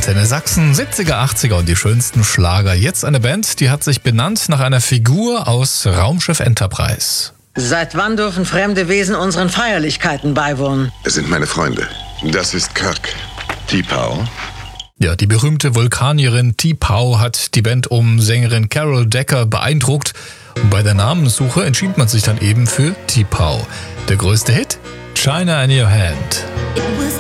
Antenne Sachsen, 70er, 80er und die schönsten Schlager. Jetzt eine Band, die hat sich benannt nach einer Figur aus Raumschiff Enterprise. Seit wann dürfen fremde Wesen unseren Feierlichkeiten beiwohnen? Es sind meine Freunde. Das ist Kirk. T'Pau. Ja, die berühmte Vulkanierin T'Pau hat die Band um Sängerin Carol Decker beeindruckt. Und bei der Namenssuche entschied man sich dann eben für T'Pau. Der größte Hit? China in Your Hand. It was